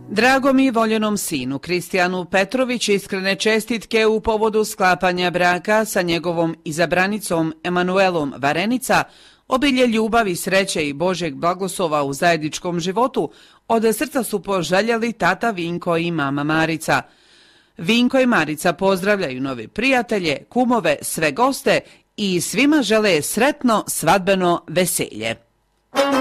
Dragom i voljenom sinu Kristijanu Petrović iskrene čestitke u povodu sklapanja braka sa njegovom izabranicom Emanuelom Varenica, obilje ljubavi, sreće i Božjeg blagoslova u zajedničkom životu, od srca su poželjeli tata Vinko i mama Marica. Vinko i Marica pozdravljaju nove prijatelje, kumove, sve goste i svima žele sretno svadbeno veselje.